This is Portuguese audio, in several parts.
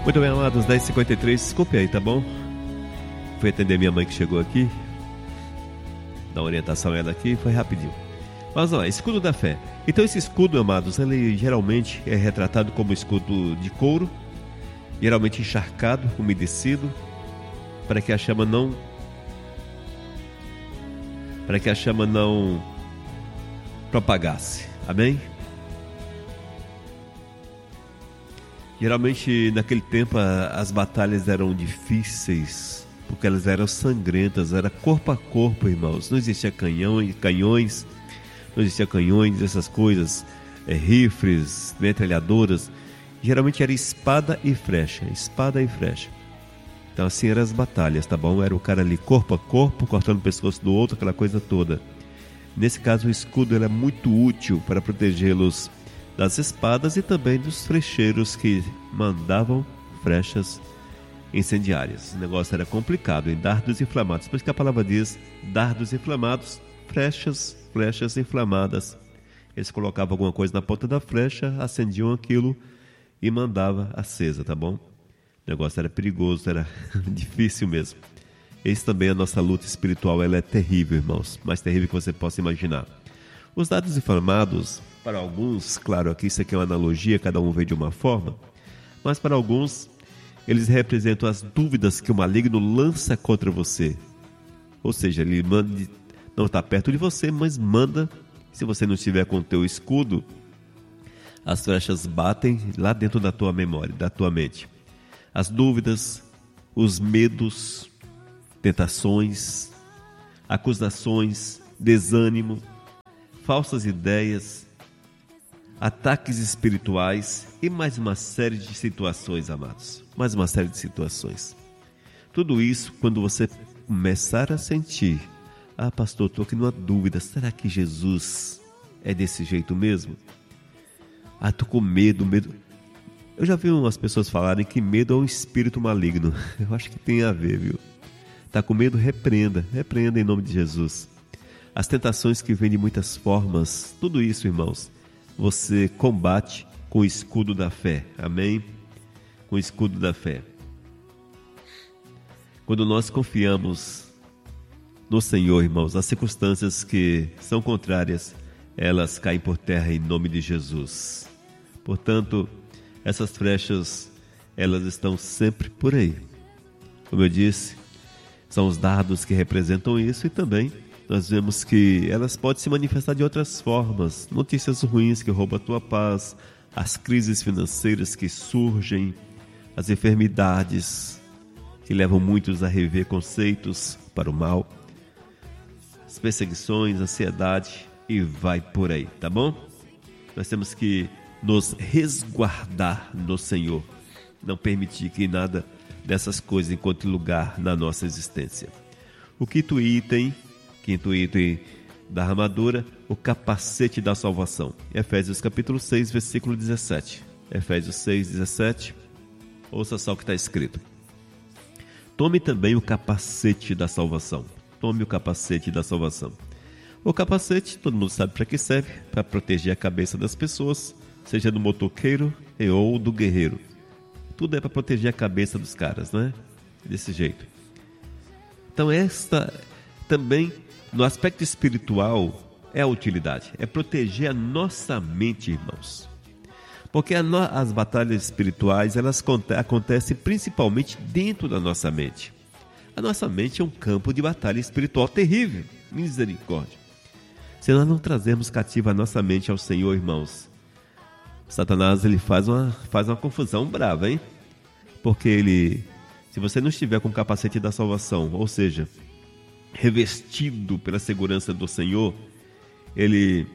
Muito bem, amados, 10h53, desculpe aí, tá bom? Fui atender minha mãe que chegou aqui, dar uma orientação a ela aqui, foi rapidinho. Mas ó, escudo da fé. Então esse escudo, amados, ele geralmente é retratado como escudo de couro, geralmente encharcado, umedecido, para que a chama não propagasse. Amém? Geralmente naquele tempo as batalhas eram difíceis, porque elas eram sangrentas, era corpo a corpo, irmãos. Não existia canhões, essas coisas, rifles, metralhadoras. Geralmente era espada e flecha. Então assim eram as batalhas, tá bom? Era o cara ali corpo a corpo, cortando o pescoço do outro, aquela coisa toda. Nesse caso o escudo era muito útil para protegê-los das espadas e também dos flecheiros que mandavam flechas incendiárias. O negócio era complicado, em dardos inflamados. Por isso que a palavra diz dardos inflamados, flechas inflamadas. Eles colocavam alguma coisa na ponta da flecha, acendiam aquilo e mandava acesa, tá bom? O negócio era perigoso, era difícil mesmo. Esse também, a nossa luta espiritual, ela é terrível, irmãos. Mais terrível que você possa imaginar. Os dardos inflamados, para alguns, claro, aqui isso aqui é uma analogia, cada um vê de uma forma, mas para alguns, eles representam as dúvidas que o maligno lança contra você. Ou seja, ele manda, não está perto de você, mas manda, se você não estiver com o teu escudo, as flechas batem lá dentro da tua memória, da tua mente. As dúvidas, os medos, tentações, acusações, desânimo, falsas ideias, ataques espirituais e mais uma série de situações, amados. Mais uma série de situações. Tudo isso quando você começar a sentir: ah, pastor, estou aqui numa dúvida, será que Jesus é desse jeito mesmo? Ah, estou com medo. Eu já vi umas pessoas falarem que medo é um espírito maligno. Eu acho que tem a ver, viu? Está com medo? Repreenda em nome de Jesus. As tentações que vêm de muitas formas, tudo isso, irmãos, você combate com o escudo da fé. Amém? Com o escudo da fé. Quando nós confiamos no Senhor, irmãos, as circunstâncias que são contrárias, elas caem por terra em nome de Jesus. Portanto, essas flechas, elas estão sempre por aí. Como eu disse, são os dardos que representam isso, e também nós vemos que elas podem se manifestar de outras formas. Notícias ruins que roubam a tua paz, as crises financeiras que surgem, as enfermidades que levam muitos a rever conceitos para o mal, as perseguições, ansiedade, e vai por aí, tá bom? Nós temos que nos resguardar no Senhor, não permitir que nada dessas coisas encontre lugar na nossa existência. O quinto item da armadura, o capacete da salvação. Efésios capítulo 6, versículo 17. Efésios 6, 17. Ouça só o que está escrito. Tome também o capacete da salvação. Tome o capacete da salvação. O capacete, todo mundo sabe para que serve, para proteger a cabeça das pessoas, seja do motoqueiro ou do guerreiro. Tudo é para proteger a cabeça dos caras, não é? Desse jeito. Então esta também, no aspecto espiritual, é a utilidade. É proteger a nossa mente, irmãos. Porque as batalhas espirituais, elas acontecem principalmente dentro da nossa mente. A nossa mente é um campo de batalha espiritual terrível. Misericórdia. Se nós não trazermos cativa a nossa mente ao Senhor, irmãos, Satanás, ele faz uma confusão brava, hein? Porque se você não estiver com o capacete da salvação, ou seja, revestido pela segurança do Senhor, ele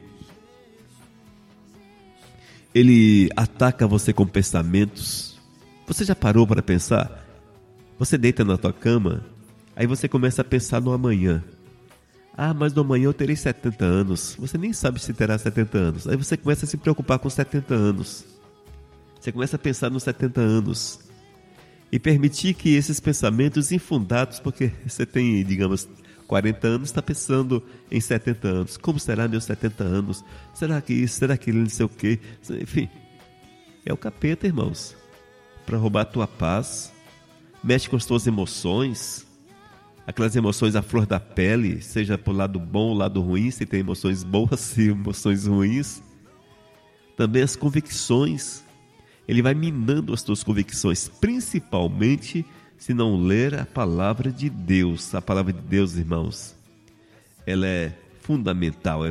ataca você com pensamentos. Você já parou para pensar? Você deita na tua cama, aí você começa a pensar no amanhã. Ah, mas no amanhã eu terei 70 anos. Você nem sabe se terá 70 anos. Aí você começa a se preocupar com 70 anos. Você começa a pensar nos 70 anos. E permitir que esses pensamentos infundados, porque você tem, digamos, 40 anos, está pensando em 70 anos. Como será meus 70 anos? Será que isso? Será que não sei o quê? Enfim, é o capeta, irmãos. para roubar a tua paz, mexe com as tuas emoções, aquelas emoções à flor da pele, seja pro lado bom ou lado ruim, se tem emoções boas e emoções ruins. Também as convicções, ele vai minando as tuas convicções, principalmente se não ler a palavra de Deus. A palavra de Deus, irmãos, ela é fundamental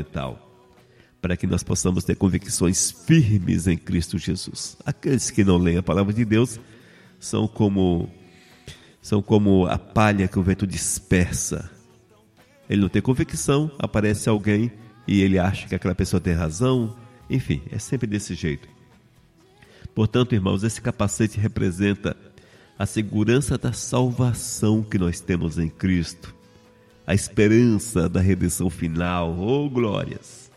para que nós possamos ter convicções firmes em Cristo Jesus. Aqueles que não leem a palavra de Deus são como a palha que o vento dispersa. Ele não tem convicção, aparece alguém e ele acha que aquela pessoa tem razão. Enfim, é sempre desse jeito. Portanto, irmãos, esse capacete representa a segurança da salvação que nós temos em Cristo, a esperança da redenção final. Oh, glórias!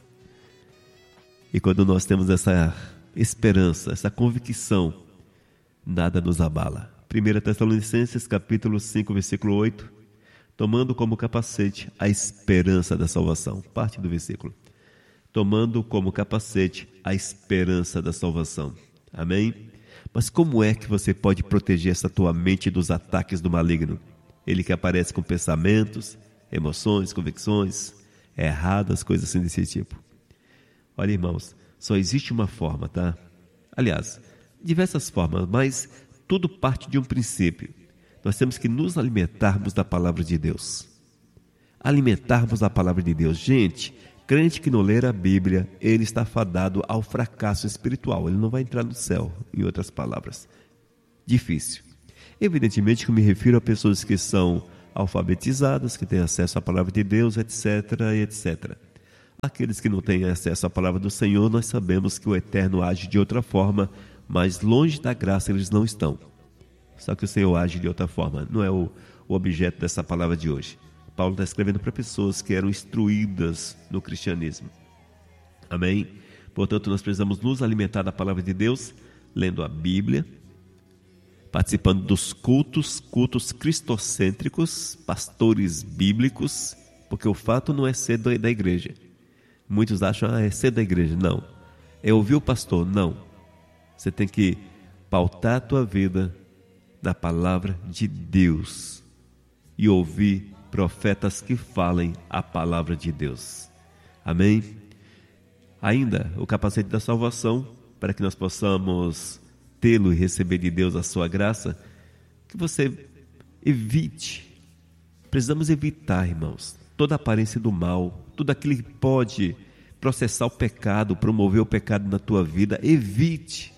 E quando nós temos essa esperança, essa convicção, nada nos abala. 1 Tessalonicenses capítulo 5, versículo 8, tomando como capacete a esperança da salvação. Parte do versículo. Tomando como capacete a esperança da salvação. Amém? Mas como é que você pode proteger essa tua mente dos ataques do maligno? Ele que aparece com pensamentos, emoções, convicções erradas, coisas assim desse tipo. Olha, irmãos, só existe uma forma, tá? Aliás, diversas formas, mas tudo parte de um princípio. Nós temos que nos alimentarmos da palavra de Deus. Alimentarmos a palavra de Deus. Gente, crente que não ler a Bíblia, ele está fadado ao fracasso espiritual. Ele não vai entrar no céu, em outras palavras. Difícil. Evidentemente que eu me refiro a pessoas que são alfabetizadas, que têm acesso à palavra de Deus, etc, etc. Aqueles que não têm acesso à palavra do Senhor, nós sabemos que o Eterno age de outra forma, mas longe da graça eles não estão. Só que o Senhor age de outra forma, não é o objeto dessa palavra de hoje. Paulo está escrevendo para pessoas que eram instruídas no cristianismo. Amém? Portanto, nós precisamos nos alimentar da palavra de Deus, lendo a Bíblia, participando dos cultos cristocêntricos, pastores bíblicos, porque o fato não é ser da igreja. Muitos acham, é ser da igreja. Não. É ouvir o pastor. Não. Você tem que pautar a tua vida na palavra de Deus e ouvir profetas que falem a palavra de Deus. Amém? Ainda, o capacete da salvação, para que nós possamos tê-lo e receber de Deus a sua graça, que você evite. Precisamos evitar, irmãos, toda aparência do mal, tudo aquilo que pode processar o pecado, promover o pecado na tua vida. Evite.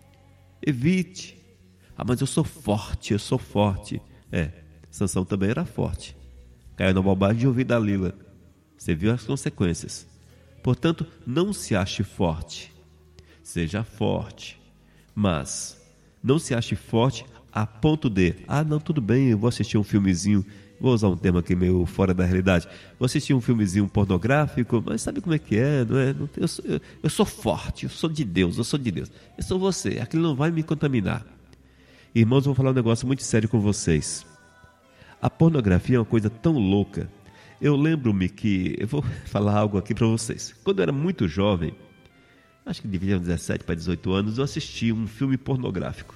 Ah, mas eu sou forte. Sansão também era forte. Caiu na bobagem de ouvir Dalila. Você viu as consequências. Portanto, não se ache forte. Seja forte. Mas não se ache forte a ponto de, não, tudo bem, eu vou assistir um filmezinho, vou usar um termo aqui meio fora da realidade, vou assistir um filmezinho pornográfico, mas sabe como é que é, não é? Eu sou forte, eu sou de Deus, eu sou você, aquilo não vai me contaminar. Irmãos, eu vou falar um negócio muito sério com vocês. A pornografia é uma coisa tão louca. Eu lembro-me que, eu vou falar algo aqui para vocês. Quando eu era muito jovem, acho que devia ter 17 para 18 anos, eu assisti um filme pornográfico.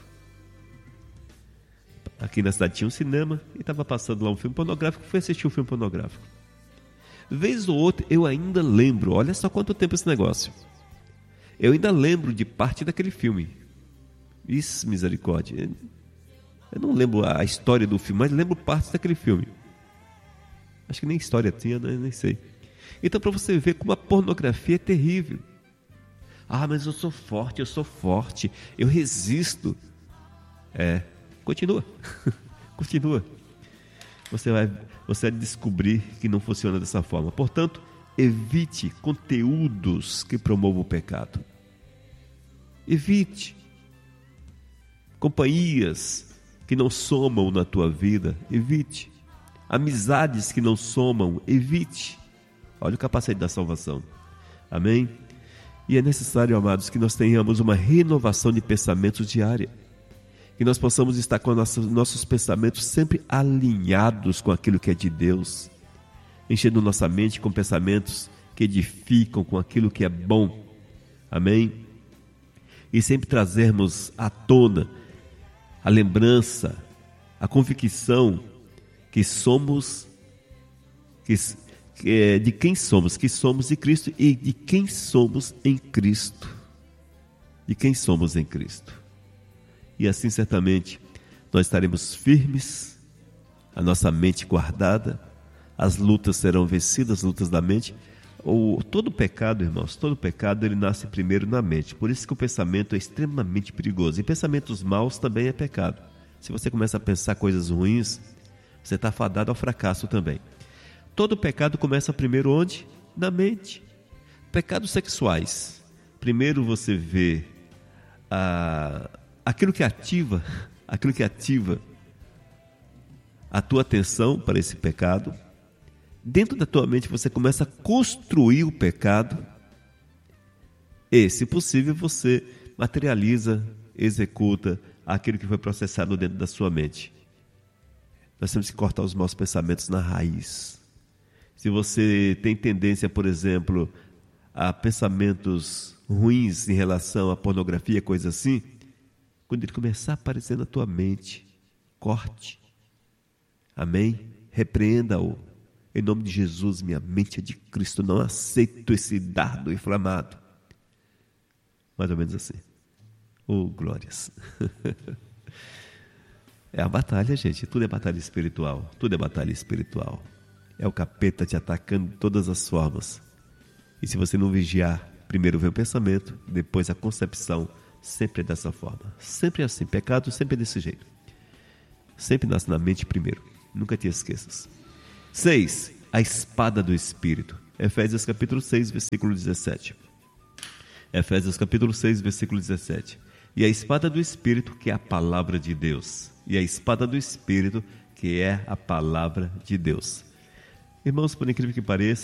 Aqui na cidade tinha um cinema e estava passando lá um filme pornográfico, fui assistir um filme pornográfico. Vez ou outra, eu ainda lembro, olha só quanto tempo esse negócio. Eu ainda lembro de parte daquele filme. Isso, misericórdia. Eu não lembro a história do filme, mas lembro parte daquele filme. Acho que nem história tinha, né? Nem sei. Então, para você ver como a pornografia é terrível. Mas eu sou forte, eu resisto. Continua. Continua. Você vai descobrir que não funciona dessa forma. Portanto, evite conteúdos que promovam o pecado. Evite. Companhias que não somam na tua vida, evite. Amizades que não somam, evite. Olha o capacete da salvação. Amém? E é necessário, amados, que nós tenhamos uma renovação de pensamentos diária. Que nós possamos estar com nossos pensamentos sempre alinhados com aquilo que é de Deus. Enchendo nossa mente com pensamentos que edificam, com aquilo que é bom. Amém? E sempre trazermos à tona a lembrança, a convicção que somos, de quem somos, que somos de Cristo e de quem somos em Cristo. De quem somos em Cristo. E assim, certamente, nós estaremos firmes, a nossa mente guardada, as lutas serão vencidas, as lutas da mente. Todo pecado, irmãos, todo pecado, ele nasce primeiro na mente. Por isso que o pensamento é extremamente perigoso. E pensamentos maus também é pecado. Se você começa a pensar coisas ruins, você está fadado ao fracasso também. Todo pecado começa primeiro onde? Na mente. Pecados sexuais. Primeiro você vê aquilo que ativa a tua atenção para esse pecado. Dentro da tua mente você começa a construir o pecado e, se possível, você materializa, executa aquilo que foi processado dentro da sua mente. Nós temos que cortar os maus pensamentos na raiz. Se você tem tendência, por exemplo, a pensamentos ruins em relação à pornografia, coisa assim, quando ele começar a aparecer na tua mente, corte. Amém? Repreenda-o. Em nome de Jesus, minha mente é de Cristo, não aceito esse dardo inflamado. Mais ou menos assim. Oh, glórias. É a batalha, gente. Tudo é batalha espiritual. Tudo é batalha espiritual. É o capeta te atacando de todas as formas. E se você não vigiar, primeiro vem o pensamento, depois a concepção, sempre é dessa forma. Sempre é assim. Pecado sempre é desse jeito. Sempre nasce na mente primeiro. Nunca te esqueças. 6. A espada do Espírito. Efésios capítulo 6, versículo 17. Efésios capítulo 6, versículo 17. E a espada do Espírito, que é a palavra de Deus. E a espada do Espírito, que é a palavra de Deus. Irmãos, por incrível que pareça,